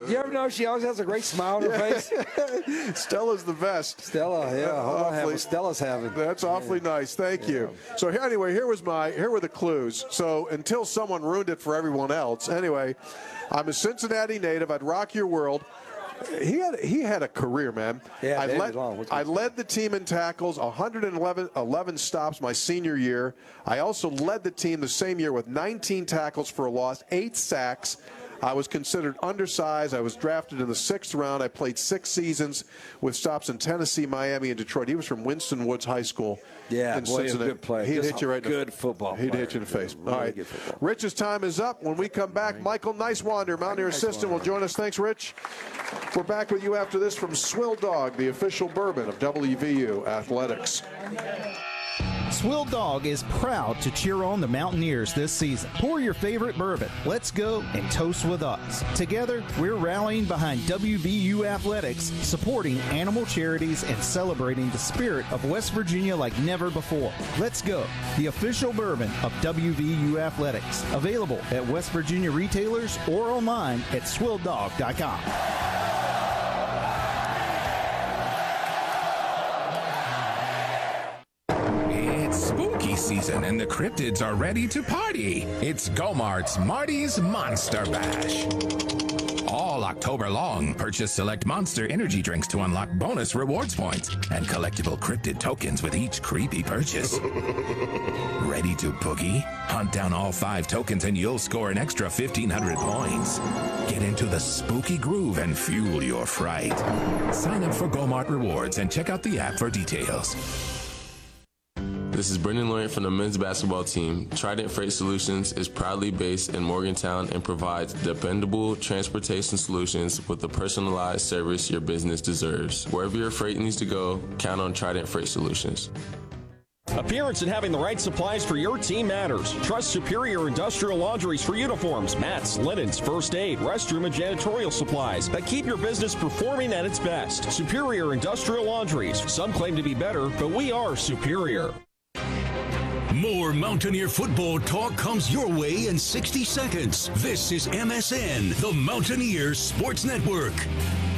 You ever know she always has a great smile on her face? Stella's the best. Stella, yeah. Stella's having. That's awfully nice. Thank you. So anyway, here were the clues. So until someone ruined it for everyone else. Anyway, I'm a Cincinnati native. I'd rock your world. He had a career, man. Yeah, I led the team in tackles, 111 stops my senior year. I also led the team the same year with 19 tackles for a loss, 8 sacks. I was considered undersized. I was drafted in the 6th round. I played 6 seasons with stops in Tennessee, Miami, and Detroit. He was from Winston Woods High School. Yeah, in boy, he's a good player. He'd hit you right in the good football He'd player. hit you in the face. Really all right. good football. Rich's time is up. When we come back, Michael Nicewander, Mountaineer assistant, will join us. Thanks, Rich. We're back with you after this from Swill Dog, the official bourbon of WVU Athletics. Swill Dog is proud to cheer on the Mountaineers this season. Pour your favorite bourbon. Let's go and toast with us. Together, we're rallying behind WVU Athletics, supporting animal charities and celebrating the spirit of West Virginia like never before. Let's go, the official bourbon of WVU Athletics. Available at West Virginia retailers or online at swilldog.com. Season and the cryptids are ready to party. It's Go-Mart's Marty's Monster Bash. All October long, purchase select Monster energy drinks to unlock bonus rewards points and collectible cryptid tokens with each creepy purchase. Ready to boogie? Hunt down all 5 tokens and you'll score an extra 1,500 points. Get into the spooky groove and fuel your fright. Sign up for Go-Mart Rewards and check out the app for details. This is Brendan Lawrence from the men's basketball team. Trident Freight Solutions is proudly based in Morgantown and provides dependable transportation solutions with the personalized service your business deserves. Wherever your freight needs to go, count on Trident Freight Solutions. Appearance and having the right supplies for your team matters. Trust Superior Industrial Laundries for uniforms, mats, linens, first aid, restroom, and janitorial supplies that keep your business performing at its best. Superior Industrial Laundries. Some claim to be better, but we are superior. More Mountaineer football talk comes your way in 60 seconds. This is MSN, the Mountaineers Sports Network.